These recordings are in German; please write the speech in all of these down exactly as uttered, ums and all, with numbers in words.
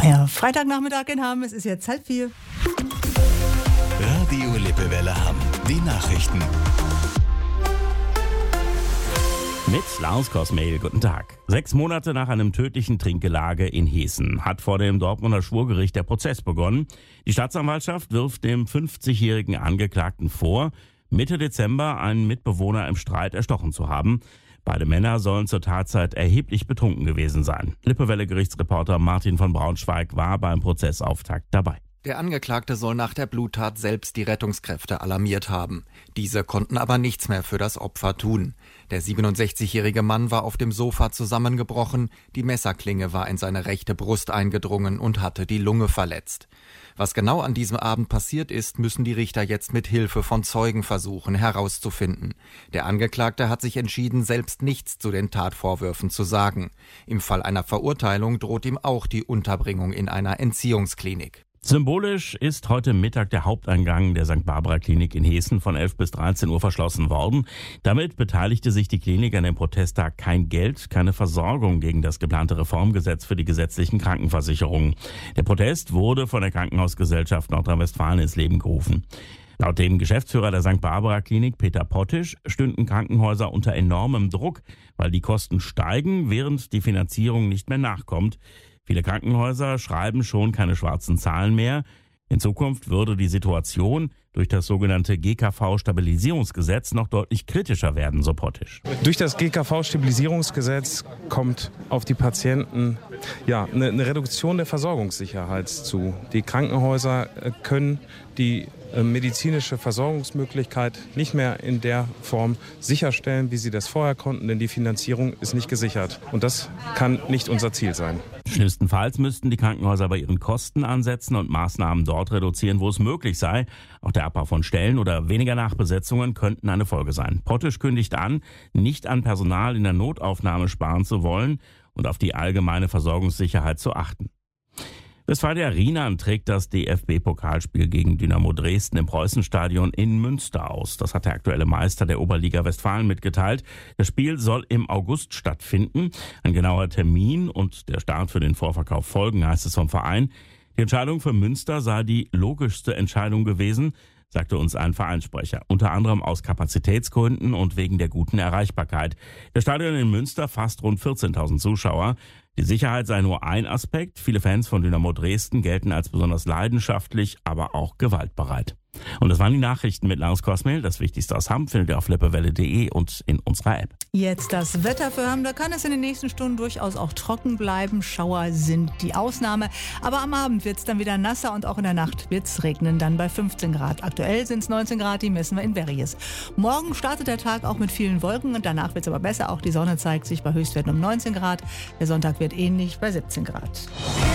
Ja, Freitagnachmittag in Hamm, es ist jetzt halb vier. Radio Lippewelle Hamm, die Nachrichten. Mit Lars Kosmehl, guten Tag. Sechs Monate nach einem tödlichen Trinkgelage in Heßen hat vor dem Dortmunder Schwurgericht der Prozess begonnen. Die Staatsanwaltschaft wirft dem fünfzigjährigen Angeklagten vor, Mitte Dezember einen Mitbewohner im Streit erstochen zu haben. Beide Männer sollen zur Tatzeit erheblich betrunken gewesen sein. Lippewelle-Gerichtsreporter Martin von Braunschweig war beim Prozessauftakt dabei. Der Angeklagte soll nach der Bluttat selbst die Rettungskräfte alarmiert haben. Diese konnten aber nichts mehr für das Opfer tun. Der siebenundsechzigjährige Mann war auf dem Sofa zusammengebrochen, die Messerklinge war in seine rechte Brust eingedrungen und hatte die Lunge verletzt. Was genau an diesem Abend passiert ist, müssen die Richter jetzt mit Hilfe von Zeugen versuchen herauszufinden. Der Angeklagte hat sich entschieden, selbst nichts zu den Tatvorwürfen zu sagen. Im Fall einer Verurteilung droht ihm auch die Unterbringung in einer Entziehungsklinik. Symbolisch ist heute Mittag der Haupteingang der Sankt Barbara Klinik in Heßen von elf bis dreizehn Uhr verschlossen worden. Damit beteiligte sich die Klinik an dem Protesttag kein Geld, keine Versorgung gegen das geplante Reformgesetz für die gesetzlichen Krankenversicherungen. Der Protest wurde von der Krankenhausgesellschaft Nordrhein-Westfalen ins Leben gerufen. Laut dem Geschäftsführer der Sankt Barbara Klinik, Peter Pottisch, stünden Krankenhäuser unter enormem Druck, weil die Kosten steigen, während die Finanzierung nicht mehr nachkommt. Viele Krankenhäuser schreiben schon keine schwarzen Zahlen mehr. In Zukunft würde die Situation durch das sogenannte G K V-Stabilisierungsgesetz noch deutlich kritischer werden, so Pottisch. Durch das G K V-Stabilisierungsgesetz kommt auf die Patienten ja, eine, eine Reduktion der Versorgungssicherheit zu. Die Krankenhäuser können die äh, medizinische Versorgungsmöglichkeit nicht mehr in der Form sicherstellen, wie sie das vorher konnten, denn die Finanzierung ist nicht gesichert. Und das kann nicht unser Ziel sein. Schlimmstenfalls müssten die Krankenhäuser bei ihren Kosten ansetzen und Maßnahmen dort reduzieren, wo es möglich sei. Auch der Abbau von Stellen oder weniger Nachbesetzungen könnten eine Folge sein. Pottisch kündigt an, nicht an Personal in der Notaufnahme sparen zu wollen und auf die allgemeine Versorgungssicherheit zu achten. Westfalia Rienan trägt das D F B-Pokalspiel gegen Dynamo Dresden im Preußenstadion in Münster aus. Das hat der aktuelle Meister der Oberliga Westfalen mitgeteilt. Das Spiel soll im August stattfinden. Ein genauer Termin und der Start für den Vorverkauf folgen, heißt es vom Verein. Die Entscheidung für Münster sei die logischste Entscheidung gewesen, sagte uns ein Vereinssprecher. Unter anderem aus Kapazitätsgründen und wegen der guten Erreichbarkeit. Das Stadion in Münster fasst rund vierzehntausend Zuschauer. Die Sicherheit sei nur ein Aspekt. Viele Fans von Dynamo Dresden gelten als besonders leidenschaftlich, aber auch gewaltbereit. Und das waren die Nachrichten mit Lars Kosmehl. Das Wichtigste aus Hamm findet ihr auf lippewelle punkt de und in unserer App. Jetzt das Wetter für Hamm. Da kann es in den nächsten Stunden durchaus auch trocken bleiben. Schauer sind die Ausnahme. Aber am Abend wird es dann wieder nasser und auch in der Nacht wird es regnen, dann bei fünfzehn Grad. Aktuell sind es neunzehn Grad, die messen wir in Verries. Morgen startet der Tag auch mit vielen Wolken und danach wird es aber besser. Auch die Sonne zeigt sich bei Höchstwerten um neunzehn Grad. Der Sonntag wird ähnlich bei siebzehn Grad.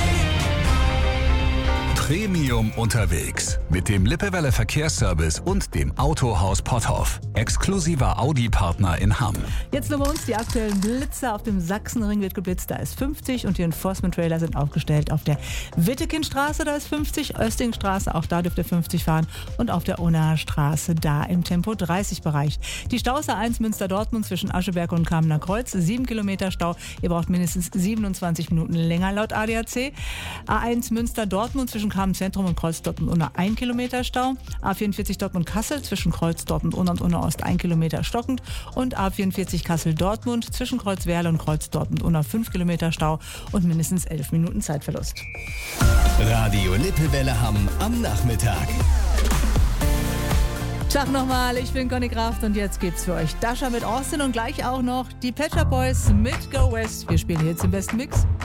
Premium unterwegs mit dem Lippewelle Verkehrsservice und dem Autohaus Potthoff. Exklusiver Audi-Partner in Hamm. Jetzt nur bei uns die aktuellen Blitzer. Auf dem Sachsenring wird geblitzt, da ist fünfzig und die Enforcement-Trailer sind aufgestellt. Auf der Wittekindstraße, da ist fünfzig, Östingstraße, auch da dürft ihr fünfzig fahren und auf der Unnaer Straße, da im Tempo dreißig Bereich. Die Staus A eins Münster-Dortmund zwischen Ascheberg und Kamener Kreuz, sieben Kilometer Stau. Ihr braucht mindestens siebenundzwanzig Minuten länger laut A D A C. A eins Münster-Dortmund zwischen Zentrum und Kreuz Dortmund Unna ein Kilometer Stau. A vierundvierzig Dortmund Kassel zwischen Kreuz Dortmund Unna und Unna Ost ein Kilometer stockend. Und A vierundvierzig Kassel Dortmund zwischen Kreuz Werle und Kreuz Dortmund Unna fünf Kilometer Stau und mindestens elf Minuten Zeitverlust. Radio Lippewelle Hamm am Nachmittag. Tag nochmal, ich bin Conny Kraft und jetzt gibt's für euch Dasha mit Austin und gleich auch noch die Pet Shop Boys mit Go West. Wir spielen hier jetzt im besten Mix.